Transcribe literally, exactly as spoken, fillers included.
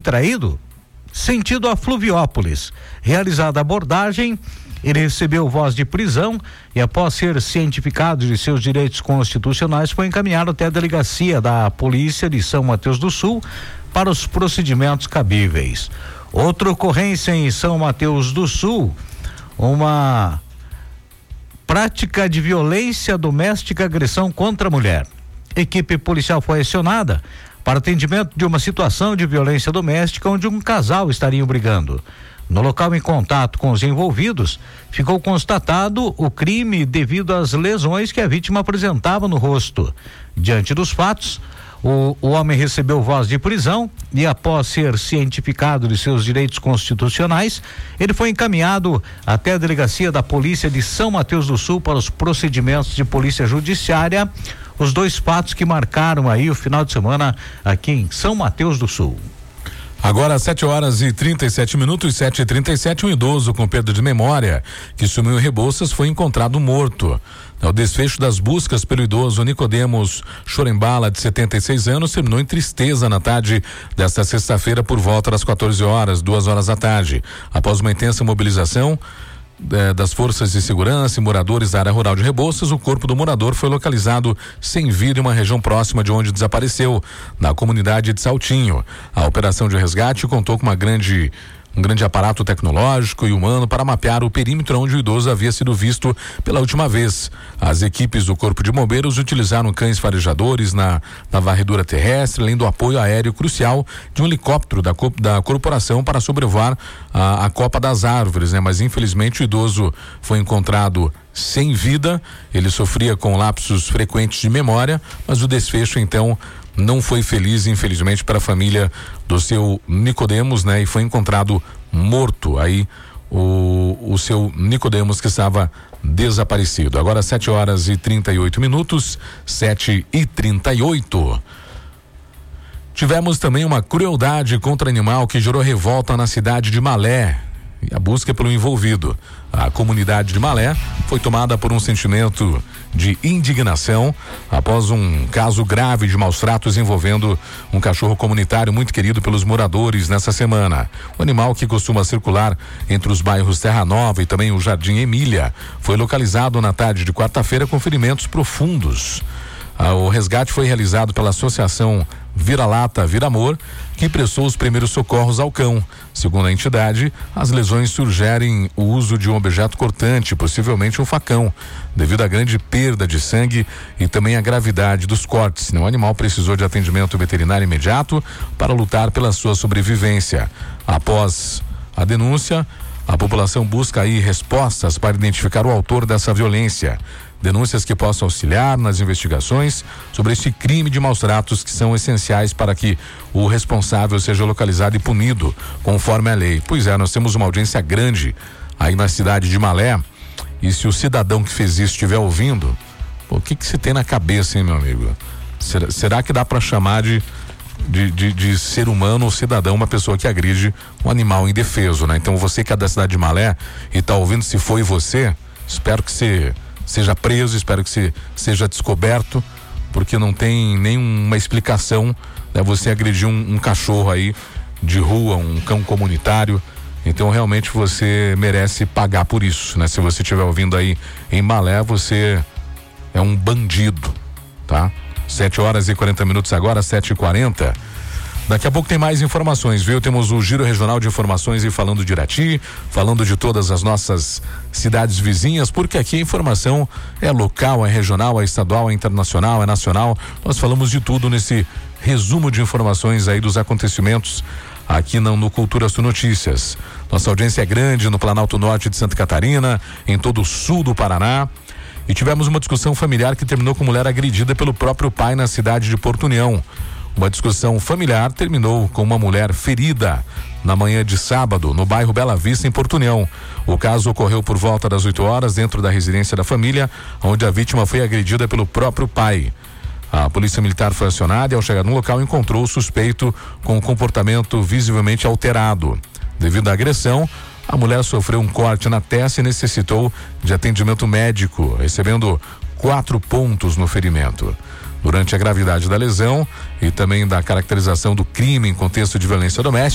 subtraído, sentido a Fluviópolis. Realizada a abordagem, ele recebeu voz de prisão e, após ser cientificado de seus direitos constitucionais, foi encaminhado até a delegacia da Polícia de São Mateus do Sul para os procedimentos cabíveis. Outra ocorrência em São Mateus do Sul, uma prática de violência doméstica, agressão contra a mulher. Equipe policial foi acionada para atendimento de uma situação de violência doméstica onde um casal estaria brigando. No local, em contato com os envolvidos, ficou constatado o crime devido às lesões que a vítima apresentava no rosto. Diante dos fatos, o, o homem recebeu voz de prisão e, após ser cientificado de seus direitos constitucionais, ele foi encaminhado até a delegacia da Polícia de São Mateus do Sul para os procedimentos de polícia judiciária. Os dois fatos que marcaram aí o final de semana aqui em São Mateus do Sul. Agora, sete horas e trinta e sete minutos, sete e trinta e sete, um idoso com perda de memória que sumiu em Rebouças foi encontrado morto. O desfecho das buscas pelo idoso Nicodemos Chorembala, de setenta e seis anos, terminou em tristeza na tarde desta sexta-feira por volta das quatorze horas, duas horas da tarde. Após uma intensa mobilização Eh, das forças de segurança e moradores da área rural de Rebouças, o corpo do morador foi localizado sem vida em uma região próxima de onde desapareceu, na comunidade de Saltinho. A operação de resgate contou com uma grande um grande aparato tecnológico e humano para mapear o perímetro onde o idoso havia sido visto pela última vez. As equipes do Corpo de Bombeiros utilizaram cães farejadores na, na varredura terrestre, além do apoio aéreo crucial de um helicóptero da, da corporação para sobrevoar a, a copa das árvores, né? Mas infelizmente o idoso foi encontrado sem vida. Ele sofria com lapsos frequentes de memória, mas o desfecho então não foi feliz, infelizmente, para a família do seu Nicodemos, né? E foi encontrado morto aí o, o seu Nicodemos, que estava desaparecido. Agora sete horas e trinta e oito minutos, sete e trinta e oito. Tivemos também uma crueldade contra animal que gerou revolta na cidade de Malé. E a busca pelo envolvido. A comunidade de Malé foi tomada por um sentimento de indignação após um caso grave de maus tratos envolvendo um cachorro comunitário muito querido pelos moradores nessa semana. O animal, que costuma circular entre os bairros Terra Nova e também o Jardim Emília, foi localizado na tarde de quarta-feira com ferimentos profundos. O resgate foi realizado pela Associação Vira-Lata Vira-Amor, que prestou os primeiros socorros ao cão. Segundo a entidade, as lesões sugerem o uso de um objeto cortante, possivelmente um facão, devido à grande perda de sangue e também à gravidade dos cortes. O animal precisou de atendimento veterinário imediato para lutar pela sua sobrevivência. Após a denúncia, a população busca aí respostas para identificar o autor dessa violência. Denúncias que possam auxiliar nas investigações sobre este crime de maus tratos, que são essenciais para que o responsável seja localizado e punido conforme a lei. Pois é, nós temos uma audiência grande aí na cidade de Malé, e se o cidadão que fez isso estiver ouvindo, pô, o que que se tem na cabeça, hein, meu amigo? Será, será que dá para chamar de, de, de, de ser humano ou cidadão uma pessoa que agride um animal indefeso, né? Então você que é da cidade de Malé e tá ouvindo, se foi você, espero que você seja preso, espero que se, seja descoberto, porque não tem nenhuma explicação, né, você agredir um, um cachorro aí de rua, um cão comunitário. Então realmente você merece pagar por isso, né? Se você estiver ouvindo aí em Malé, você é um bandido, tá? sete horas e quarenta minutos agora, sete e quarenta. Daqui a pouco tem mais informações, viu? Temos o Giro Regional de Informações e falando de Irati, falando de todas as nossas cidades vizinhas, porque aqui a informação é local, é regional, é estadual, é internacional, é nacional. Nós falamos de tudo nesse resumo de informações aí dos acontecimentos aqui no, no Cultura Sul Notícias. Nossa audiência é grande no Planalto Norte de Santa Catarina, em todo o sul do Paraná. E tivemos uma discussão familiar que terminou com mulher agredida pelo próprio pai na cidade de Porto União. Uma discussão familiar terminou com uma mulher ferida na manhã de sábado, no bairro Bela Vista, em Porto União. O caso ocorreu por volta das oito horas dentro da residência da família, onde a vítima foi agredida pelo próprio pai. A polícia militar foi acionada e, ao chegar no local, encontrou o suspeito com um comportamento visivelmente alterado. Devido à agressão, a mulher sofreu um corte na testa e necessitou de atendimento médico, recebendo quatro pontos no ferimento. Durante a gravidade da lesão e também da caracterização do crime em contexto de violência doméstica,